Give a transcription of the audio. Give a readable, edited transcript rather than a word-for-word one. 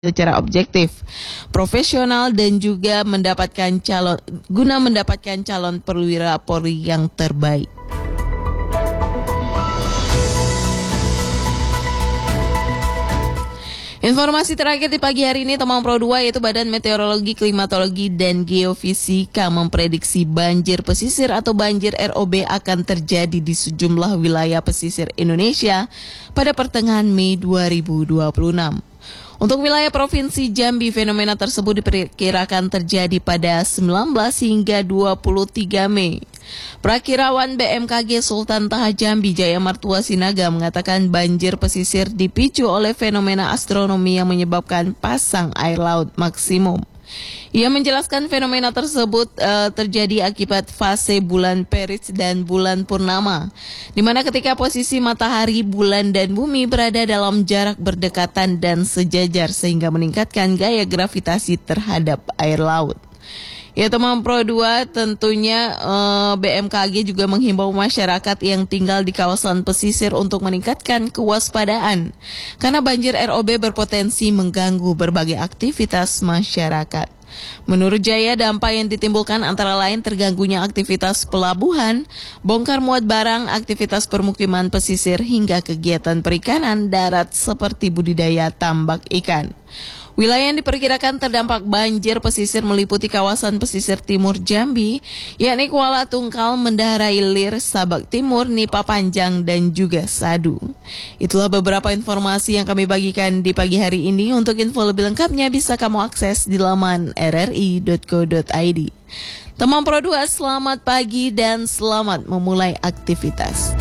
secara objektif, profesional dan juga mendapatkan calon perwira Polri yang terbaik. Informasi terakhir di pagi hari ini, Temang Pro 2 yaitu Badan Meteorologi, Klimatologi, dan Geofisika memprediksi banjir pesisir atau banjir ROB akan terjadi di sejumlah wilayah pesisir Indonesia pada pertengahan Mei 2026. Untuk wilayah Provinsi Jambi, fenomena tersebut diperkirakan terjadi pada 19 hingga 23 Mei. Prakirawan BMKG Sultan Taha Jambi Jaya Martua Sinaga mengatakan banjir pesisir dipicu oleh fenomena astronomi yang menyebabkan pasang air laut maksimum. Ia menjelaskan fenomena tersebut terjadi akibat fase bulan Peris dan bulan Purnama, di mana ketika posisi matahari, bulan, dan bumi berada dalam jarak berdekatan dan sejajar sehingga meningkatkan gaya gravitasi terhadap air laut. Ya teman Pro 2, tentunya BMKG juga menghimbau masyarakat yang tinggal di kawasan pesisir untuk meningkatkan kewaspadaan karena banjir ROB berpotensi mengganggu berbagai aktivitas masyarakat. Menurut Jaya, dampak yang ditimbulkan antara lain terganggunya aktivitas pelabuhan, bongkar muat barang, aktivitas permukiman pesisir hingga kegiatan perikanan darat seperti budidaya tambak ikan. Wilayah yang diperkirakan terdampak banjir pesisir meliputi kawasan pesisir timur Jambi, yakni Kuala Tungkal, Mendahara Ilir, Sabak Timur, Nipa Panjang, dan juga Sadu. Itulah beberapa informasi yang kami bagikan di pagi hari ini. Untuk info lebih lengkapnya bisa kamu akses di laman rri.co.id. Teman Pro 2, selamat pagi dan selamat memulai aktivitas.